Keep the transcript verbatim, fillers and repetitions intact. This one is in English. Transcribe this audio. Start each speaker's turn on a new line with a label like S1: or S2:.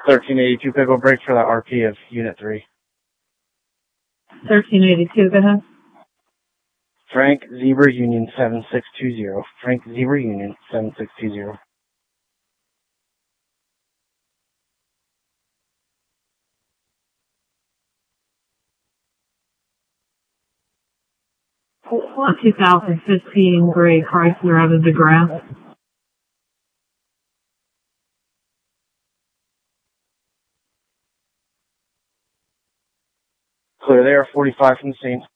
S1: thirteen eighty-two pickle break for the R P of Unit three.
S2: thirteen eighty-two, go ahead.
S1: Frank Zebra Union seven six two zero. Frank Zebra Union seven six two zero.
S2: two thousand fifteen gray Chrysler out of DeGrasse.
S1: Clear there, forty-five from the scene.